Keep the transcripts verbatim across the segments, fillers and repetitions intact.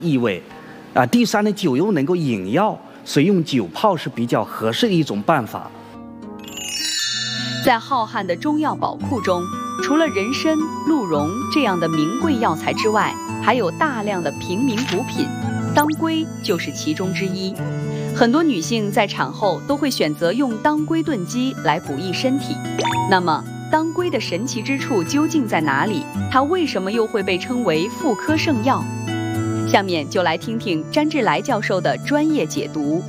异味，啊，第三呢，酒又能够引药，所以用酒泡是比较合适的一种办法。 在浩瀚的中药宝库中，除了人参、鹿茸这样的名贵药材之外，还有大量的平民补品，当归就是其中之一。很多女性在产后都会选择用当归炖鸡来补益身体。那么，当归的神奇之处究竟在哪里？它为什么又会被称为妇科圣药？下面就来听听詹志来教授的专业解读。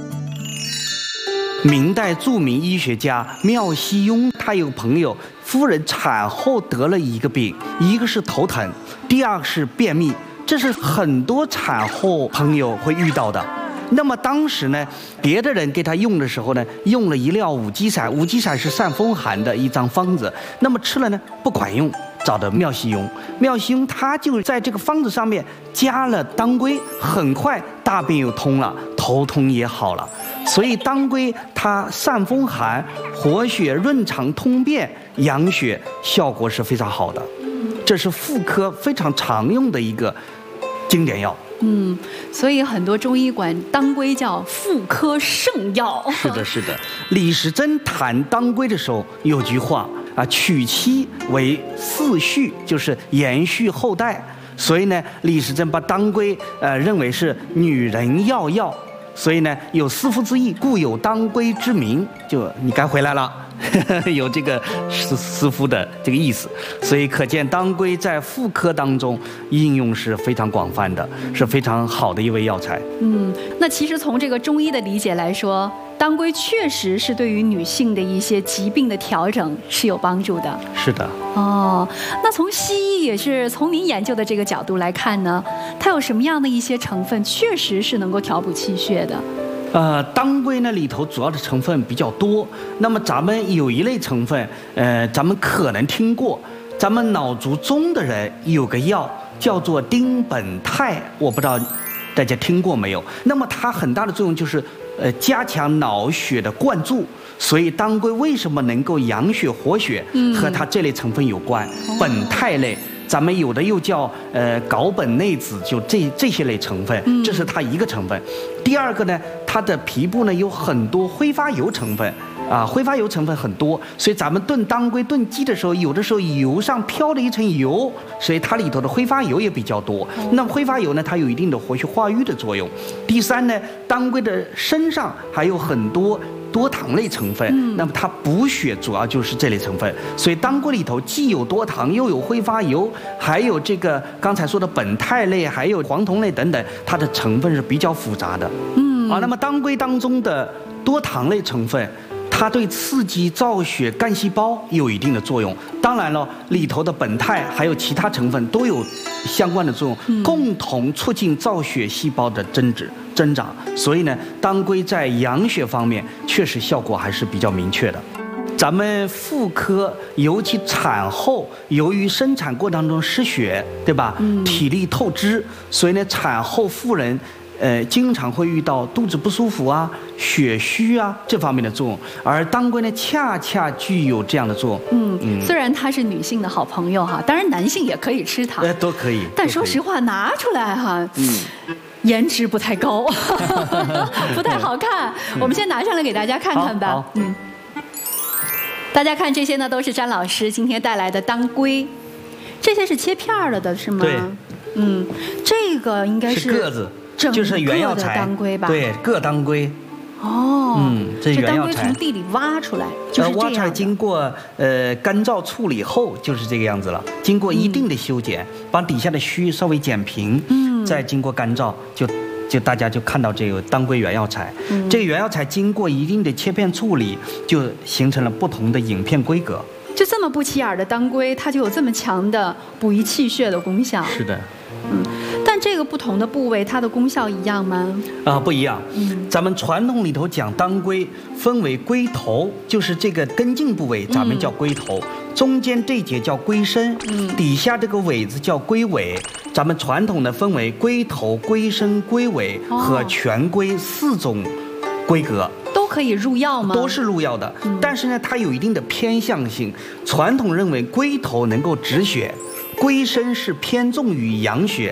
明代著名医学家妙西庸，他有朋友夫人产后得了一个病，一个是头疼，第二是便秘，这是很多产后朋友会遇到的。那么当时呢，别的人给他用的时候呢，用了一料五鸡散，五鸡散是散风寒的一张方子，那么吃了呢不管用，找的妙西庸，妙西庸他就在这个方子上面加了当归，很快大便又通了，头痛也好了。所以当归它散风寒、活血润肠、通便、养血，效果是非常好的。这是妇科非常常用的一个经典药。 嗯，所以很多中医管当归叫妇科圣药。 是的，是的。李时珍谈当归的时候有句话啊，取其为嗣序，就是延续后代。所以呢，李时珍把当归呃认为是女人要药，所以呢有思夫之意，故有当归之名。就你该回来了。有这个思思夫的这个意思，所以可见当归在妇科当中应用是非常广泛的，是非常好的一味药材。 嗯，那其实从这个中医的理解来说，当归确实是对于女性的一些疾病的调整是有帮助的。 是的。 哦，那从西医也是从您研究的这个角度来看呢，它有什么样的一些成分确实是能够调补气血的？ 呃，当归呢里头主要的成分比较多，那么咱们有一类成分，呃，咱们可能听过，咱们脑卒中的人有个药叫做丁苯酞，我不知道大家听过没有？那么它很大的作用就是，呃，加强脑血的灌注。所以当归为什么能够养血活血，和它这类成分有关。嗯、苯酞类。咱们有的又叫呃睾苯内酯，就这这些类成分，这是它一个成分。第二个呢，它的皮部呢有很多挥发油成分啊，挥发油成分很多，所以咱们炖当归炖鸡的时候，有的时候油上飘了一层油，所以它里头的挥发油也比较多。那么挥发油呢，它有一定的活血化瘀的作用。第三呢，当归的身上还有很多多糖类成分，嗯、那么它补血主要就是这类成分，所以当归里头既有多糖，又有挥发油，还有这个刚才说的苯酞类，还有黄酮类等等，它的成分是比较复杂的。嗯，啊，那么当归当中的多糖类成分，它对刺激造血干细胞有一定的作用。当然了，里头的苯酞还有其他成分都有相关的作用，嗯、共同促进造血细胞的增殖。增长，所以呢，当归在养血方面确实效果还是比较明确的。咱们妇科尤其产后，由于生产过程当中失血，对吧？嗯、体力透支，所以呢，产后妇人呃经常会遇到肚子不舒服啊、血虚啊这方面的作用，而当归呢，恰恰具有这样的作用。 嗯，嗯虽然它是女性的好朋友哈，当然男性也可以吃它， 呃，都可以。 但说实话，拿出来哈，嗯。颜值不太高，不太好看。我们先拿上来给大家看看吧。嗯，大家看这些呢，都是詹老师今天带来的当归，这些是切片了的，是吗？ 对。 嗯，这个应该是个子，就是原药材当归吧？ 对，个当归。 哦， 嗯，这是原药材。 当归从地里挖出来，就是这样。 挖出来经过呃干燥处理后就是这个样子了，经过一定的修剪，嗯、把底下的须稍微剪平。嗯。再经过干燥，就就大家就看到这个当归原药材。嗯、这个原药材经过一定的切片处理，就形成了不同的影片规格。 就这么不起眼的当归，它就有这么强的补益气血的功效。 是的。 嗯，但这个不同的部位，它的功效一样吗？ 啊，不一样。嗯，咱们传统里头讲当归分为归头，就是这个根茎部位，咱们叫归头；嗯、中间这节叫归身，嗯，底下这个尾子叫归尾。咱们传统的分为归头、归身、归尾和全归四种规格。 都可以入药吗？ 都是入药的，嗯、但是呢，它有一定的偏向性。传统认为归头能够止血，归身是偏重于养血，归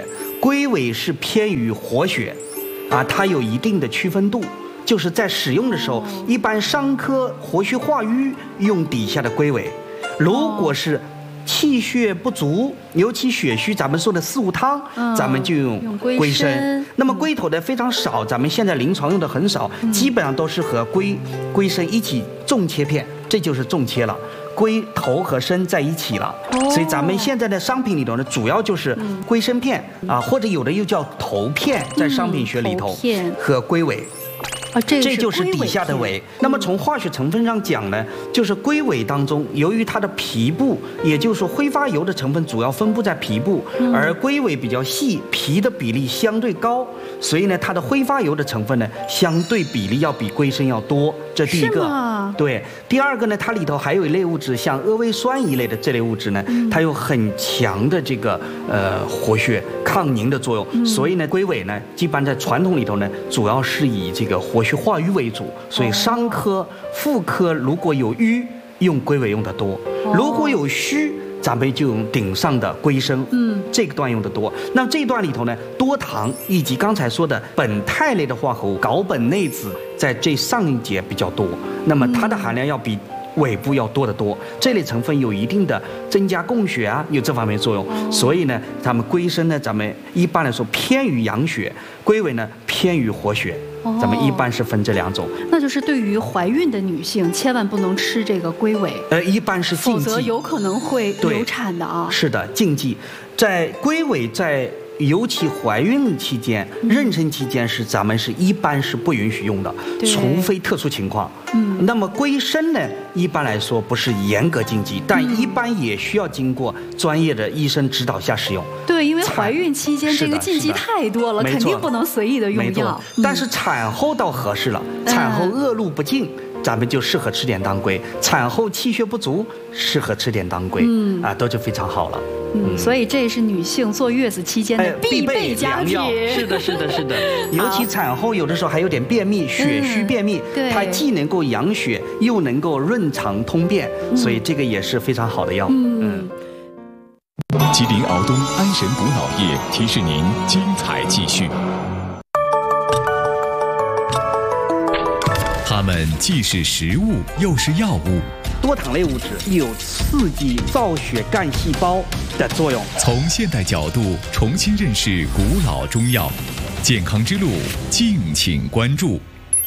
龟尾是偏于活血，啊，它有一定的区分度。就是在使用的时候，一般伤科活血化瘀用底下的龟尾，如果是气血不足，尤其血虚，咱们说的四物汤，嗯、咱们就用龟参。那么龟头的非常少，咱们现在临床用的很少，嗯、基本上都是和龟龟参一起重切片，这就是重切了。龟头和参在一起了，哦、所以咱们现在的商品里头呢，主要就是龟参片、嗯、啊，或者有的又叫头片，在商品学里头、嗯、和龟尾。 啊、这, 这就是底下的尾。那么从化学成分上讲呢，就是龟尾当中，由于它的皮部，也就是说挥发油的成分主要分布在皮部，嗯、而龟尾比较细，皮的比例相对高，所以呢，它的挥发油的成分呢，相对比例要比龟参要多。这第一个。对。第二个呢，它里头还有一类物质，像阿魏酸一类的这类物质呢，嗯、它有很强的这个呃活血抗凝的作用，嗯、所以呢，龟尾呢，一般在传统里头呢，主要是以这个活血化瘀为主，所以伤科、妇科如果有瘀，用龟尾用的多；如果有虚，咱们就用顶上的龟参，嗯，这个段用的多。那这一段里头呢，多糖以及刚才说的苯肽类的化合物睾苯内酯，在这上一节比较多，那么它的含量要比尾部要多得多。这类成分有一定的增加供血啊，有这方面作用。哦、所以呢，咱们龟参呢，咱们一般来说偏于养血，龟尾呢偏于活血。咱们一般是分这两种。 那就是对于怀孕的女性，千万不能吃这个龟尾。 呃，一般是禁忌， 否则有可能会流产的啊。 是的，禁忌。在龟尾在。尤其怀孕期间、妊娠期间是咱们是一般是不允许用的，除非特殊情况。嗯，那么龟参呢，一般来说不是严格禁忌，但一般也需要经过专业的医生指导下使用。 对，因为怀孕期间这个禁忌太多了，肯定不能随意的用药。 但是产后倒合适了，产后恶露不尽。咱们就适合吃点当归，产后气血不足，适合吃点当归，嗯啊，都就非常好了。 嗯，所以这是女性坐月子期间的必备佳品。 是的，是的，是的。尤其产后有的时候还有点便秘，血虚便秘， 嗯、 它既能够养血，又能够润肠通便，嗯、所以这个也是非常好的药。嗯。 嗯吉林敖东安神补脑液提示您精彩继续。它们既是食物又是药物。 多糖类物质有刺激造血干细胞的作用。 从现代角度重新认识古老中药，健康之路敬请关注。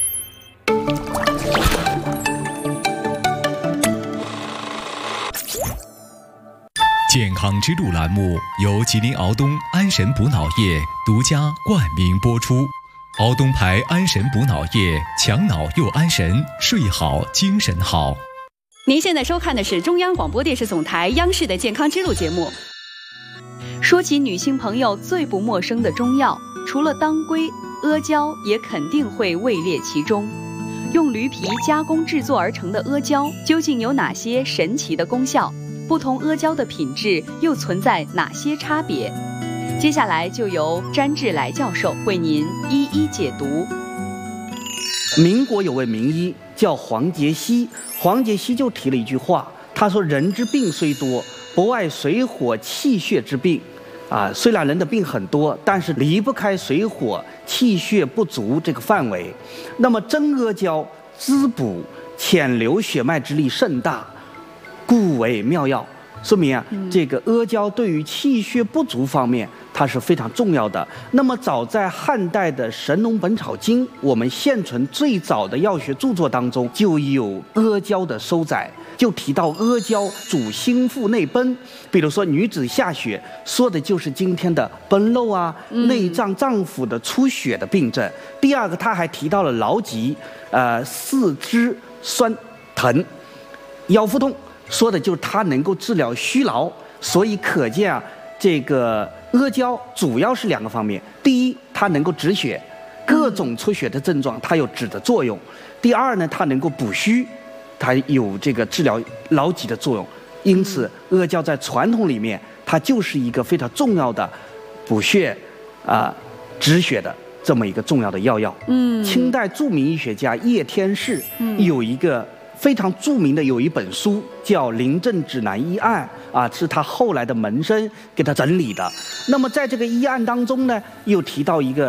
健康之路栏目由吉林敖东安神补脑液独家冠名播出。敖东牌安神补脑液，强脑又安神，睡好精神好。 您现在收看的是中央广播电视总台央视的健康之路节目。说起女性朋友最不陌生的中药，除了当归、阿胶，也肯定会位列其中。用驴皮加工制作而成的阿胶，究竟有哪些神奇的功效？不同阿胶的品质又存在哪些差别？接下来就由詹志来教授为您一一解读。 民国有位名医叫黄杰希，黄杰希就提了一句话，他说：“人之病虽多，不外水火气血之病。”啊，虽然人的病很多，但是离不开水火气血不足这个范围。那么真阿胶滋补潜流血脉之力甚大，故为妙药。说明啊，嗯、这个阿胶对于气血不足方面，它是非常重要的。那么早在汉代的《神农本草经》，我们现存最早的药学著作当中就有阿胶的收载，就提到阿胶主心腹内奔。比如说女子下血，说的就是今天的奔漏啊、嗯、内脏脏腑的出血的病症。第二个，他还提到了劳疾，呃，四肢酸疼、腰腹痛。说的就是它能够治疗虚劳，所以可见啊，这个阿胶主要是两个方面：第一，它能够止血，各种出血的症状它有止的作用；第二呢，它能够补虚，它有这个治疗劳疾的作用。因此，阿胶在传统里面，它就是一个非常重要的补血啊、呃、止血的这么一个重要的药药。嗯，清代著名医学家叶天士有一个非常著名的有一本书叫《临阵指南医案》啊，是他后来的门生给他整理的。那么在这个医案当中呢，又提到一个